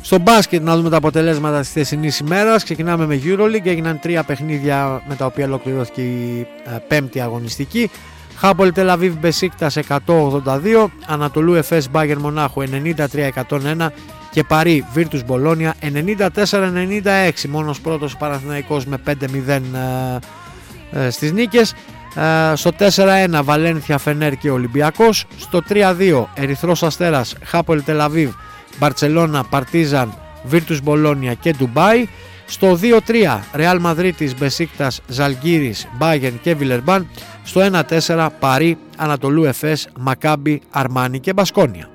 Στο μπάσκετ να δούμε τα αποτελέσματα της χθεσινής ημέρας. Ξεκινάμε με EuroLeague. Έγιναν 3 παιχνίδια με τα οποία ολοκληρώθηκε η πέμπτη αγωνιστική. Χάπολ Τελαβίβ Μπεσίκτας 182, Ανατολού Εφές Μπάγερ Μονάχου 93-101 και Παρί Βίρτους Μπολόνια 94-96. Μόνος πρώτος Παναθηναϊκός με 5-0 στις νίκες. Στο 4-1 Βαλένθια Φενέρ και Ολυμπιακός. Στο 3-2 Ερυθρός Αστέρας Χάπολ Τελαβίβ Μπαρτσελώνα Παρτίζαν Βίρτους Μπολόνια και Ντουμπάι. Στο 2-3 Ρεάλ Μαδρίτης Μπεσίκτας Ζαλγκίρις Μπάγερν και Βιλερμπάν. Στο 1-4 Παρί Ανατολού Εφές Μακάμπι Αρμάνι και Μπασκόνια.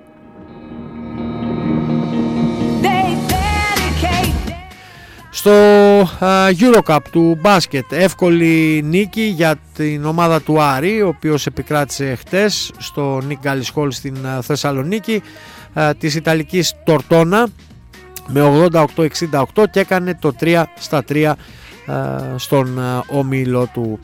Στο Eurocup του μπάσκετ, εύκολη νίκη για την ομάδα του Άρη, ο οποίος επικράτησε χτες στο Νικ Γκάλις Χολ στην Θεσσαλονίκη της Ιταλικής Τορτόνα με 88-68 και έκανε το 3-3 στον όμιλο του.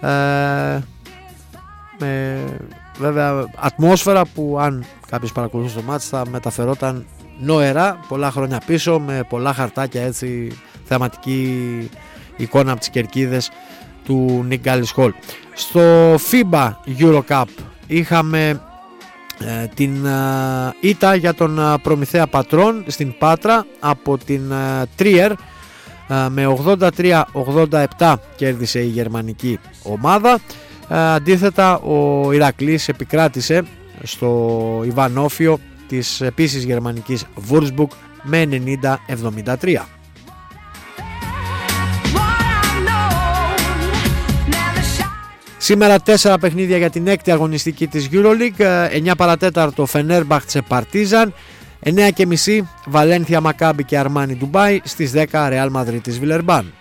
Με βέβαια ατμόσφαιρα που αν κάποιος παρακολουθούσε το μάτς θα μεταφερόταν νοερά πολλά χρόνια πίσω, με πολλά χαρτάκια, έτσι θεαματική εικόνα από τις κερκίδες του Νικ Γκάλις Χολ. Στο FIBA Eurocup είχαμε την ήττα για τον Προμηθέα Πατρών στην Πάτρα από την Τρίερ, με 83-87 κέρδισε η γερμανική ομάδα. Αντίθετα ο Ηρακλής επικράτησε στο Ιβανόφιο της επίσης γερμανικής Βουρσμπουργκ με 90-73. Σήμερα 4 παιχνίδια για την 6η αγωνιστική της EuroLeague. 9 παρατέταρτο Φενέρμπαχτσε Παρτίζαν, 9.30 Βαλένθια Μακάμπι και Αρμάνι Ντουμπάι, στις 10 Ρεάλ Μαδρίτης Βιλερμπάν.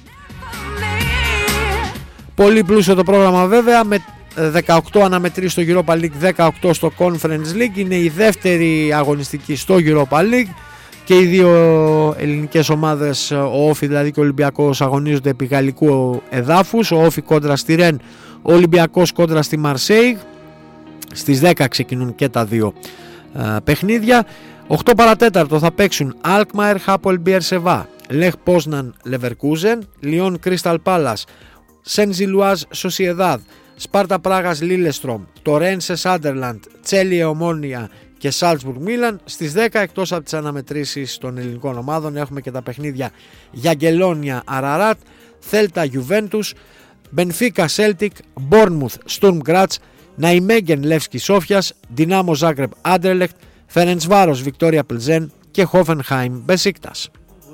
Πολύ πλούσιο το πρόγραμμα βέβαια, με 18 αναμετρήσεις στο Europa League, 18 στο Conference League. Είναι η δεύτερη αγωνιστική στο Europa League και οι δύο ελληνικές ομάδες, ο Όφι δηλαδή και ο Ολυμπιακός, αγωνίζονται επί γαλλικού εδάφους. Ο Όφι κόντρα στη Ρεν, ο Ολυμπιακός κόντρα στη Μαρσέιγ. Στις 10 ξεκινούν και τα δύο παιχνίδια. 8 παρατέταρτο θα παίξουν Αλκμαερ Χάπολ Μπιερσεβά, Λεχ Πόσναν Λεβερκούζεν, Λιόν Κρίσταλ Πάλας, Σεν Ζιλουάζ Σοσιεδάδ, Σπάρτα Πράγας Λίλεστρομ, Τορένσε Σάντερλαντ, Τσέλιε Ομόνια και Σάλτσμπουργκ Μίλαν. Στις 10 εκτός από τις αναμετρήσεις των ελληνικών ομάδων έχουμε και τα παιχνίδια Γιαγκελόνια Αραράτ, Θέλτα Γιουβέντους, Μπενφίκα Σέλτικ, Μπόρνμουθ Στουρμ Γκράτς, Ναϊμέγγεν Λεύσκι Σόφιας, Δυνάμο Ζάγκρεπ Άντερλεχτ, Φερεντσβάρος Βικτόρια Πλζέν και Χόφενχάιμ Μπεσίκτας.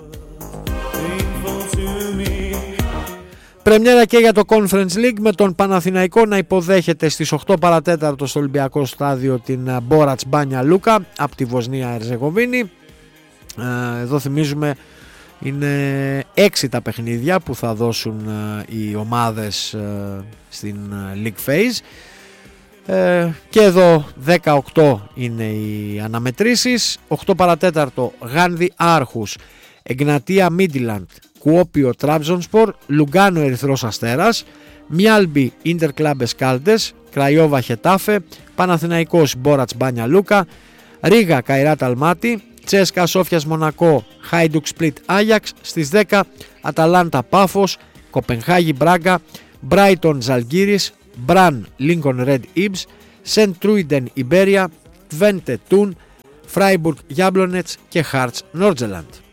Πρεμιέρα και για το Conference League, με τον Παναθηναϊκό να υποδέχεται στις 8 παρατέταρτο στο Ολυμπιακό στάδιο την Μπόρατς Μπάνια Λούκα από τη Βοσνία Ερζεγοβίνη. Εδώ θυμίζουμε είναι 6 τα παιχνίδια που θα δώσουν οι ομάδες στην League Phase. Και εδώ 18 είναι οι αναμετρήσεις. 8 παρατέταρτο Γάνδη Άρχους, Εγνατία Μίντιλαντ, Κουόπιο Τραμπζονσπορ, Λουγκάνο Ερυθρός Αστέρας, Μιάλμπι Ίντερ Κλαμπ Εσκάλντες, Κραϊόβα Χετάφε, Παναθηναϊκός Μπόρατς Μπάνια Λούκα, Ρίγα Καϊράτ Αλμάτι, Τσέσκα Σόφιας Μονακό, Χάιντουκ Σπλίτ Άγιαξ. Στις 10 Αταλάντα Πάφος, Κοπενχάγη Μπράγκα, Μπράιτον Ζαλγκίρις, Μπραν Λίνκον Ρεντ Ιμπς, Σεντ Τρούιντεν Ιμπέρια, Τβέντε Τούν, Φράιμπουργκ Γιάμπλονετς και Χάρτς Νόρτζελαντ.